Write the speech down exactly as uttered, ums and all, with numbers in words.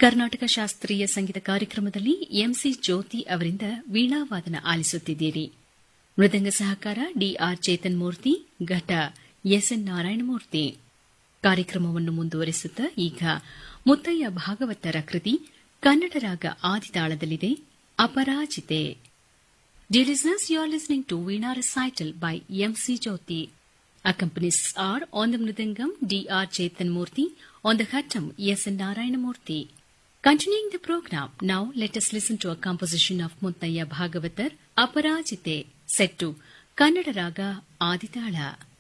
ಕರ್ನಾಟಕ ಶಾಸ್ತ್ರೀಯ ಸಂಗೀತ ಕಾರ್ಯಕ್ರಮದಲ್ಲಿ ಎಂಸಿ ಜ್ಯೋತಿ ಅವರಿಂದ ವೀಣಾವಾದನ ಆಲಿಸುತ್ತಿದ್ದೀರಿ. ಮೃದಂಗ ಸಹಕಾರ ಡಿಆರ್ ಚೇತನ್ ಮೂರ್ತಿ, ಘಟ ಎಸ್ಎನ್ ನಾರಾಯಣಮೂರ್ತಿ. ಕಾರ್ಯಕ್ರಮವನ್ನು ಮುಂದುವರೆಸುತ್ತಾ ಈಗ ಮುತ್ತಯ್ಯ ಭಾಗವತರ ಕೃತಿ ಕನ್ನಡ ರಾಗ ಆದಿತಾಳದಲ್ಲಿದೆ, Aparajite. Dear listeners, you are listening to Veena Recital by M C Jyoti. Accompanists are on the Mridangam D R Chetan Murthy, on the Ghattam S N Narayana Murthy. Continuing the program, now let us listen to a composition of Muttaya Bhagavatar, Aparajite, set to Kannada Raga Aditala.